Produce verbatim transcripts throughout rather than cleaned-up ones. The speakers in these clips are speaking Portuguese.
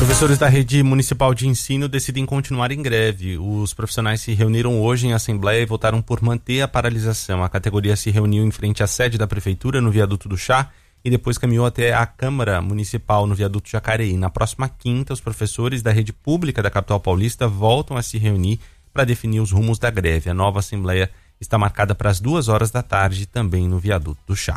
Professores da rede municipal de ensino decidem continuar em greve. Os profissionais se reuniram hoje em assembleia e votaram por manter a paralisação. A categoria se reuniu em frente à sede da prefeitura, no viaduto do Chá, e depois caminhou até a Câmara Municipal, no viaduto Jacareí. Na próxima quinta, os professores da rede pública da capital paulista voltam a se reunir para definir os rumos da greve. A nova assembleia está marcada para as duas horas da tarde, também no viaduto do Chá.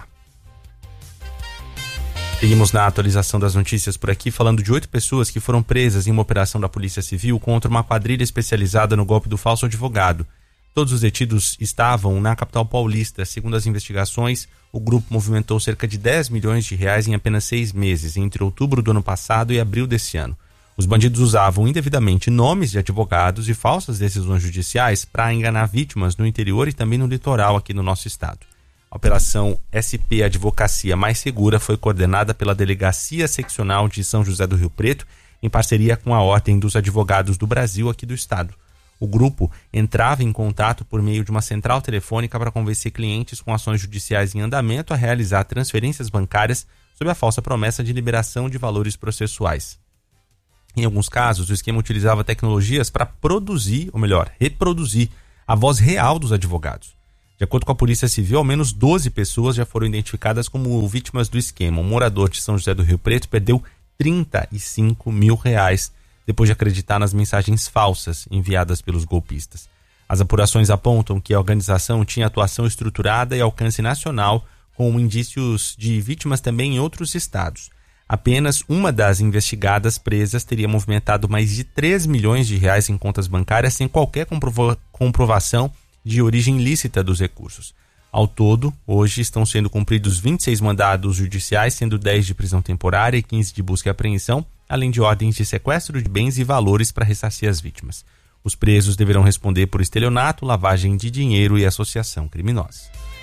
Seguimos na atualização das notícias por aqui, falando de oito pessoas que foram presas em uma operação da Polícia Civil contra uma quadrilha especializada no golpe do falso advogado. Todos os detidos estavam na capital paulista. Segundo as investigações, o grupo movimentou cerca de dez milhões de reais em apenas seis meses, entre outubro do ano passado e abril desse ano. Os bandidos usavam indevidamente nomes de advogados e falsas decisões judiciais para enganar vítimas no interior e também no litoral aqui no nosso estado. A Operação S P Advocacia Mais Segura foi coordenada pela Delegacia Seccional de São José do Rio Preto, em parceria com a Ordem dos Advogados do Brasil aqui do estado. O grupo entrava em contato por meio de uma central telefônica para convencer clientes com ações judiciais em andamento a realizar transferências bancárias sob a falsa promessa de liberação de valores processuais. Em alguns casos, o esquema utilizava tecnologias para produzir, ou melhor, reproduzir a voz real dos advogados. De acordo com a Polícia Civil, ao menos doze pessoas já foram identificadas como vítimas do esquema. Um morador de São José do Rio Preto perdeu trinta e cinco mil reais depois de acreditar nas mensagens falsas enviadas pelos golpistas. As apurações apontam que a organização tinha atuação estruturada e alcance nacional, com indícios de vítimas também em outros estados. Apenas uma das investigadas presas teria movimentado mais de três milhões de reais em contas bancárias sem qualquer comprova- comprovação de origem ilícita dos recursos. Ao todo, hoje estão sendo cumpridos vinte e seis mandados judiciais, sendo dez de prisão temporária e quinze de busca e apreensão, além de ordens de sequestro de bens e valores para ressarcir as vítimas. Os presos deverão responder por estelionato, lavagem de dinheiro e associação criminosa.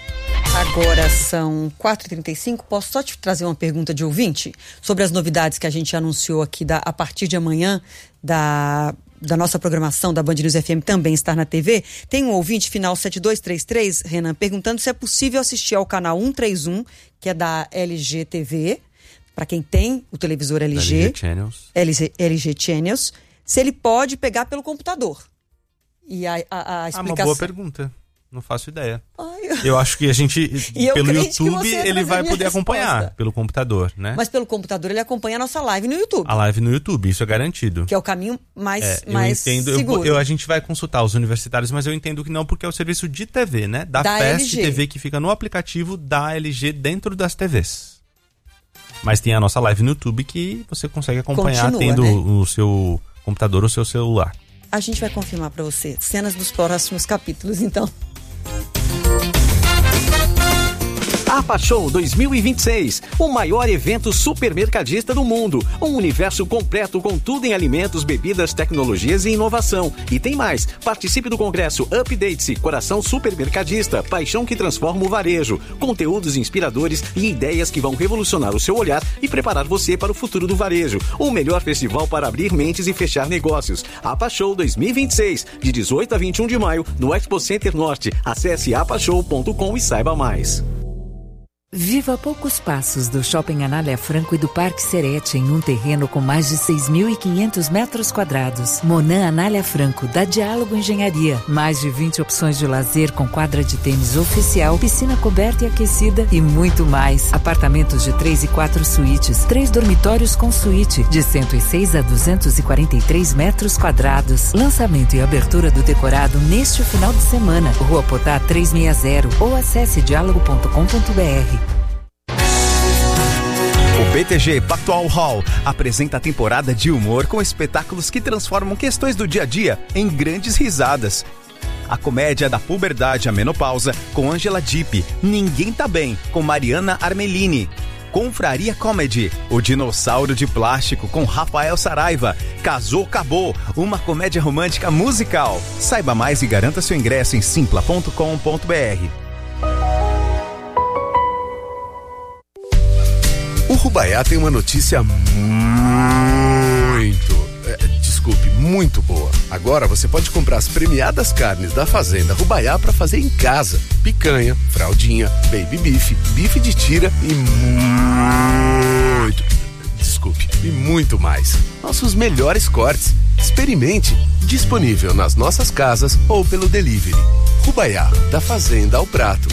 Agora são quatro e trinta e cinco. Posso só te trazer uma pergunta de ouvinte sobre as novidades que a gente anunciou aqui da, a partir de amanhã da... da nossa programação da Band News F M também estar na T V. Tem um ouvinte, final sete dois três três, Renan, perguntando se é possível assistir ao canal cento e trinta e um, que é da L G T V, para quem tem o televisor L G, L G Channels. L G, L G Channels, se ele pode pegar pelo computador. E a, a, a explicação... Ah, uma boa pergunta. Não faço ideia. Ai, eu... eu acho que a gente, pelo YouTube, ele vai poder resposta. acompanhar pelo computador, né? Mas pelo computador ele acompanha a nossa live no YouTube. A live no YouTube, isso é garantido. Que é o caminho mais, é, mais eu entendo, seguro. Eu, eu, a gente vai consultar os universitários, mas eu entendo que não, porque é o serviço de T V, né? Da, da Fast L G. T V, que fica no aplicativo da L G dentro das T Vs. Mas tem a nossa live no YouTube que você consegue acompanhar. Continua, tendo, né, o seu computador ou o seu celular. A gente vai confirmar pra você cenas dos próximos capítulos, então. APA Show dois mil e vinte e seis, o maior evento supermercadista do mundo. Um universo completo com tudo em alimentos, bebidas, tecnologias e inovação. E tem mais, participe do congresso Update-se, Coração Supermercadista, paixão que transforma o varejo. Conteúdos inspiradores e ideias que vão revolucionar o seu olhar e preparar você para o futuro do varejo. O melhor festival para abrir mentes e fechar negócios. APA Show dois mil e vinte e seis, de dezoito a vinte e um de maio, no Expo Center Norte. Acesse apashow ponto com e saiba mais. Viva a poucos passos do Shopping Anália Franco e do Parque Serete, em um terreno com mais de seis mil e quinhentos metros quadrados. Monan Anália Franco, da Diálogo Engenharia. Mais de vinte opções de lazer com quadra de tênis oficial, piscina coberta e aquecida e muito mais. Apartamentos de três e quatro suítes, três dormitórios com suíte, de cento e seis a duzentos e quarenta e três metros quadrados. Lançamento e abertura do decorado neste final de semana. Rua Potá trezentos e sessenta ou acesse diálogo ponto com ponto b r. O B T G Pactual Hall apresenta a temporada de humor com espetáculos que transformam questões do dia a dia em grandes risadas. A comédia da puberdade à menopausa com Angela Dipp, Ninguém Tá Bem com Mariana Armelini. Confraria Comedy, o dinossauro de plástico com Rafael Saraiva. Casou, Acabou, uma comédia romântica musical. Saiba mais e garanta seu ingresso em simpla ponto com ponto b r. O Rubaiá tem uma notícia muito, é, desculpe, muito boa. Agora você pode comprar as premiadas carnes da Fazenda Rubaiá para fazer em casa. Picanha, fraldinha, baby beef, bife de tira e muito, desculpe, e muito mais. Nossos melhores cortes. Experimente. Disponível nas nossas casas ou pelo delivery. Rubaiá, da fazenda ao prato.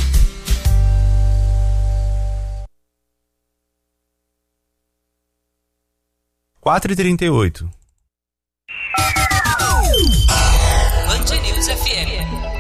quatro e trinta e oito. Band News F M.